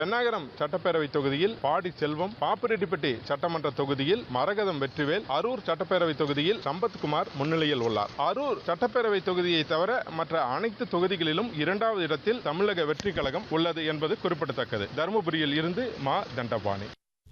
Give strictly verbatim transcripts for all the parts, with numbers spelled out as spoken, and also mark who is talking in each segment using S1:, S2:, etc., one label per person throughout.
S1: பென்னாகரம் சட்டப்பேரவை தொகுதியில் பாடி செல்வம், பாப்பிரெட்டிப்பட்டி சட்டமன்ற தொகுதியில் மரகதம் வெற்றிவேல், அரூர் சட்டப்பேரவை தொகுதியில் சம்பத்குமார் முன்னிலையில் உள்ளார். அரூர் சட்டப்பேரவை தொகுதியை தவிர மற்ற அனைத்து தொகுதிகளிலும் இரண்டாவது இடத்தில் தமிழக வெற்றி கழகம் உள்ளது என்பது குறிப்பிடத்தக்கது. தருமபுரியில் இருந்து மா தண்டபாணி.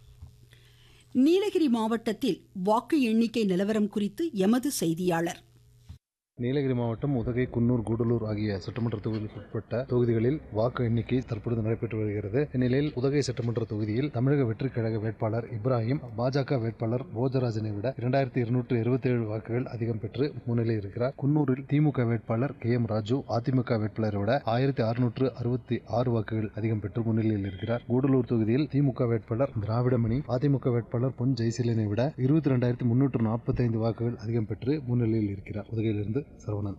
S2: நீலகிரி மாவட்டத்தில் வாக்கு எண்ணிக்கை நிலவரம் குறித்து எமது செய்தியாளர்.
S3: நீலகிரி மாவட்டம் உதகை, குன்னூர், கூடலூர் ஆகிய சட்டமன்ற தொகுதிகளுக்கு உட்பட்ட தொகுதிகளில் வாக்கு எண்ணிக்கை தற்பொழுது நடைபெற்று வருகிறது. இந்நிலையில் உதகை சட்டமன்ற தொகுதியில் தமிழக வெற்றிக் கழக வேட்பாளர் இப்ராஹிம் பாஜக வேட்பாளர் போஜராஜனை விட இரண்டாயிரத்தி இருநூற்று இருபத்தி ஏழு வாக்குகள் அதிகம் பெற்று முன்னிலையில் இருக்கிறார். குன்னூரில் திமுக வேட்பாளர் கே எம் ராஜு அதிமுக வேட்பாளரை விட ஆயிரத்தி அறுநூற்று அறுபத்தி ஆறு வாக்குகள் அதிகம் பெற்று முன்னிலையில் இருக்கிறார். கூடலூர் தொகுதியில் திமுக வேட்பாளர் திராவிடமணி அதிமுக வேட்பாளர் பொன் ஜெயசீலனை விட இருபத்தி இரண்டாயிரத்தி முன்னூற்று நாற்பத்தி ஐந்து வாக்குகள் அதிகம் பெற்று முன்னிலையில் இருக்கிறார். உதகையிலிருந்து சரவணன்.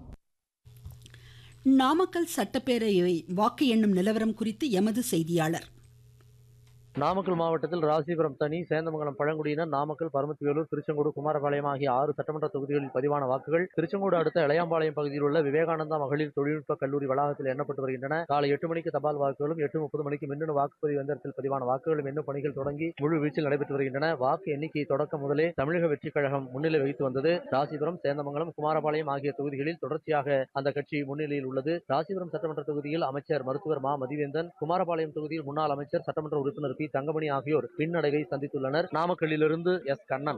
S2: நாமக்கல் சட்டப்பேரவை வாக்கு எண்ணும் நிலவரம் குறித்து எமது செய்தியாளர்.
S4: நாமக்கல் மாவட்டத்தில் ராசிபுரம் தனி, சேந்தமங்கலம் பழங்குடியினர், நாமக்கல், பரமத்திவேலூர், திருச்செங்கோடு, குமாரபாளையம் ஆகிய ஆறு சட்டமன்ற தொகுதிகளில் பதிவான வாக்குகள் திருச்செங்கோடு அடுத்த இளையாம்பாளையம் பகுதியில் உள்ள விவேகானந்தா மகளிர் தொழில்நுட்ப கல்லூரி வளாகத்தில் எண்ணப்பட்டு வருகின்றன. காலை எட்டு மணிக்கு தபால் வாக்குகளும் எட்டு முப்பது மணிக்கு மின்னணு வாக்குப்பதிவு எந்திரத்தில் பதிவான வாக்குகளும் எண்ணும் பணிகள் தொடங்கி முழு வீச்சில் நடைபெற்று வருகின்றன. வாக்கு எண்ணிக்கை தொடக்கம் முதலே தமிழக வெற்றிக் கழகம் முன்னிலை வகித்து வந்தது. ராசிபுரம், சேந்தமங்கலம், குமாரபாளையம் ஆகிய தொகுதிகளில் தொடர்ச்சியாக அந்த கட்சி முன்னிலையில் உள்ளது. ராசிபுரம் சட்டமன்ற தொகுதியில் அமைச்சர் மருத்துவர் மா மதிவேந்தன், குமாரபாளையம் தொகுதியில் முன்னாள் அமைச்சர் சட்டமன்ற உறுப்பினர் பி தங்கமணி ஆகியோர் பின்னடைவை சந்தித்துள்ளனர். நாமக்கல்லிலிருந்து எஸ் கண்ணன்.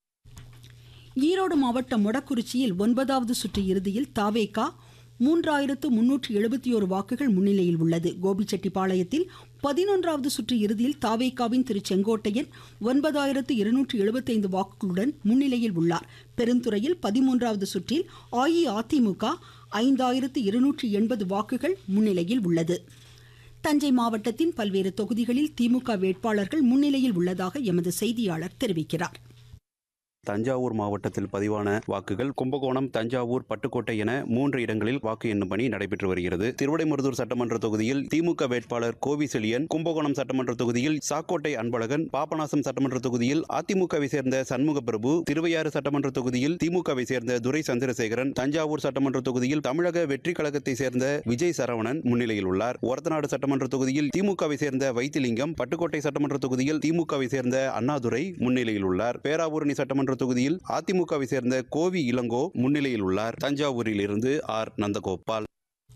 S2: ஈரோடு மாவட்டம் மொடக்குறிச்சியில் ஒன்பதாவது சுற்று இறுதியில் தாவேகா மூன்றாயிரத்து முன்னூற்று எழுபத்தி ஓரு வாக்குகள் முன்னிலையில் உள்ளது. கோபிச்செட்டிப்பாளையத்தில் பதினொன்றாவது சுற்று இறுதியில் தாவேகாவின் திரு செங்கோட்டையன் ஒன்பதாயிரத்து இருநூற்று எழுபத்தி ஐந்து வாக்குகளுடன் முன்னிலையில் உள்ளார். பெருந்துறையில் பதிமூன்றாவது சுற்றில் அஇஅதிமுக ஐந்தாயிரத்து இருநூற்று எண்பது வாக்குகள் முன்னிலையில் உள்ளது. தஞ்சை மாவட்டத்தின் பல்வேறு தொகுதிகளில் திமுக வேட்பாளர்கள் முன்னிலையில் உள்ளதாக எமது செய்தியாளர் தெரிவிக்கிறார்.
S5: தஞ்சாவூர் மாவட்டத்தில் பதிவான வாக்குகள் கும்பகோணம், தஞ்சாவூர், பட்டுக்கோட்டை என மூன்று இடங்களில் வாக்கு எண்ணும் பணி நடைபெற்று வருகிறது. திருவிடைமருதூர் சட்டமன்ற தொகுதியில் திமுக வேட்பாளர் கோவி செழியன், கும்பகோணம் சட்டமன்ற தொகுதியில் சாக்கோட்டை அன்பழகன், பாபநாசம் சட்டமன்ற தொகுதியில் அதிமுகவை சேர்ந்த சண்முக பிரபு, திருவையாறு சட்டமன்ற தொகுதியில் திமுகவை சேர்ந்த துரை சந்திரசேகரன், தஞ்சாவூர் சட்டமன்ற தொகுதியில் தமிழக வெற்றி கழகத்தை சேர்ந்த விஜய் சரவணன் முன்னிலையில் உள்ளார். ஒரத்தநாடு சட்டமன்ற தொகுதியில் திமுகவை சேர்ந்த வைத்திலிங்கம், பட்டுக்கோட்டை சட்டமன்ற தொகுதியில் திமுகவை சேர்ந்த அண்ணாதுரை முன்னிலையில் உள்ளார். பேராவூரணி சட்டமன்ற தொகுதியில் அதிமுகவை சேர்ந்த கோவி இளங்கோ முன்னிலையில் உள்ளார். தஞ்சாவூரில் இருந்து ஆர் நந்தகோபால்.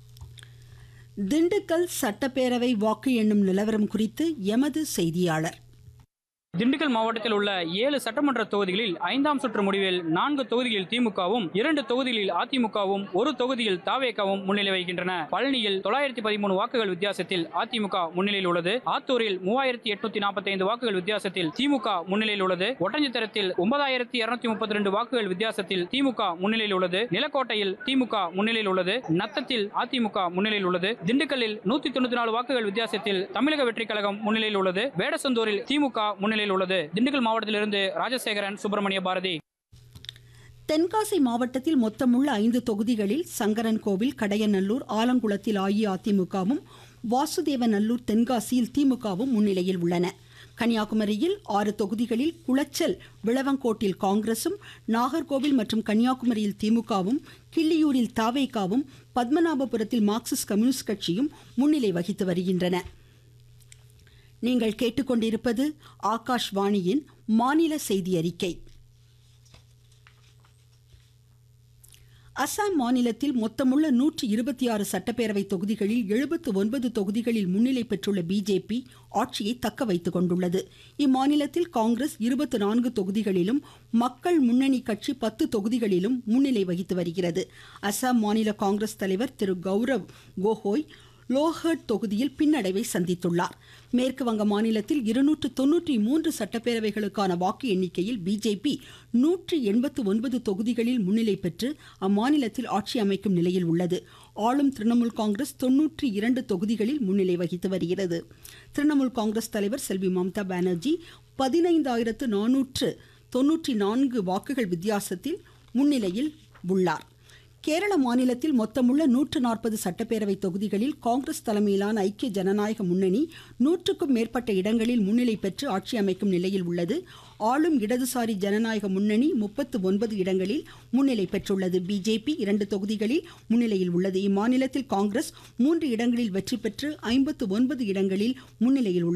S2: திண்டுக்கல் சட்டப்பேரவை வாக்கு எண்ணும் நிலவரம் குறித்து எமது செய்தியாளர்.
S6: திண்டுக்கல் மாவட்டத்தில் உள்ள ஏழு சட்டமன்ற தொகுதிகளில் ஐந்தாம் சுற்று முடிவில் நான்கு தொகுதிகளில் திமுகவும், இரண்டு தொகுதிகளில் அதிமுகவும், ஒரு தொகுதியில் தாவேகாவும் முன்னிலை வகிக்கின்றன. பழனியில் தொள்ளாயிரத்தி பதிமூணு வாக்குகள் வித்தியாசத்தில் அதிமுக முன்னிலையில் உள்ளது. ஆத்தூரில் மூவாயிரத்தி எட்நூத்தி நாற்பத்தி ஐந்து வாக்குகள் வித்தியாசத்தில் திமுக முன்னிலையில் உள்ளது. ஒட்டஞ்சத்திரத்தில் ஒன்பதாயிரத்தி இருநூத்தி முப்பத்தி ரெண்டு வாக்குகள் வித்தியாசத்தில் திமுக முன்னிலையில் உள்ளது. நிலக்கோட்டையில் திமுக முன்னிலையில் உள்ளது. நத்தத்தில் அதிமுக முன்னிலையில் உள்ளது. திண்டுக்கல்லில் நூத்தி தொண்ணூத்தி நாலு வாக்குகள் வித்தியாசத்தில் தமிழக வெற்றி கழகம் முன்னிலையில் உள்ளது. வேடசந்தூரில் திமுக முன்னிலையில் உள்ளது. திண்டுக்கல் மாவட்டத்திலிருந்து ராஜசேகரன், சுப்பிரமணிய பாரதி.
S2: தென்காசி மாவட்டத்தில் மொத்தமுள்ள ஐந்து தொகுதிகளில் சங்கரன்கோவில், கடையநல்லூர், ஆலங்குளத்தில் அஇஅதிமுகவும், வாசுதேவநல்லூர், தென்காசியில் திமுகவும் முன்னிலையில் உள்ளன. கன்னியாகுமரியில் ஆறு தொகுதிகளில் குளச்சல், விளவங்கோட்டில் காங்கிரசும், நாகர்கோவில் மற்றும் கன்னியாகுமரியில் திமுகவும், கிள்ளியூரில் தாவேகாவும், பத்மநாபபுரத்தில் மார்க்சிஸ்ட் கம்யூனிஸ்ட் கட்சியும் முன்னிலை வகித்து வருகின்றன. நீங்கள் கேட்டுக்கொண்டிருப்பது ஆகாஷ்வாணியின் மாநில செய்தி அறிக்கை. அசாம் மாநிலத்தில் மொத்தமுள்ள நூற்றி இருபத்தி ஆறு சட்டப்பேரவை தொகுதிகளில் எழுபத்து ஒன்பது தொகுதிகளில் முன்னிலை பெற்றுள்ள பிஜேபி ஆட்சியை தக்க வைத்துக் கொண்டுள்ளது. இம்மாநிலத்தில் காங்கிரஸ் இருபத்தி நான்கு தொகுதிகளிலும், மக்கள் முன்னணி கட்சி பத்து தொகுதிகளிலும் முன்னிலை வகித்து வருகிறது. அசாம் மாநில காங்கிரஸ் தலைவர் திரு கௌரவ் கோகோய் லோஹர்ட் தொகுதியில் பின்னடைவை சந்தித்துள்ளார். மேற்கு வங்க மாநிலத்தில் இருநூற்று தொன்னூற்றி மூன்று சட்டப்பேரவைகளுக்கான வாக்கு எண்ணிக்கையில் பிஜேபி நூற்றி எண்பத்து ஒன்பது தொகுதிகளில் முன்னிலை பெற்று அம்மாநிலத்தில் ஆட்சி அமைக்கும் நிலையில் உள்ளது. ஆளும் திரிணாமுல் காங்கிரஸ் தொன்னூற்றி இரண்டு தொகுதிகளில் முன்னிலை வகித்து வருகிறது. திரிணாமுல் காங்கிரஸ் தலைவர் செல்வி மம்தா பானர்ஜி பதினைந்தாயிரத்து நானூற்று தொன்னூற்றி நான்கு வாக்குகள் வித்தியாசத்தில் முன்னிலையில் உள்ளார். கேரள மாநிலத்தில் மொத்தமுள்ள நூற்று நாற்பது சட்டப்பேரவை தொகுதிகளில் காங்கிரஸ் தலைமையிலான ஐக்கிய ஜனநாயக முன்னணி நூற்றுக்கும் மேற்பட்ட இடங்களில் முன்னிலை பெற்று ஆட்சி அமைக்கும் நிலையில் உள்ளது. ஆளும் இடதுசாரி ஜனநாயக முன்னணி முப்பத்து ஒன்பது இடங்களில் முன்னிலை பெற்றுள்ளது. பிஜேபி இரண்டு தொகுதிகளில் முன்னிலையில் உள்ளது. இம்மாநிலத்தில் காங்கிரஸ் மூன்று இடங்களில் வெற்றி பெற்று ஐம்பத்து ஒன்பது இடங்களில் முன்னிலையில் உள்ளது.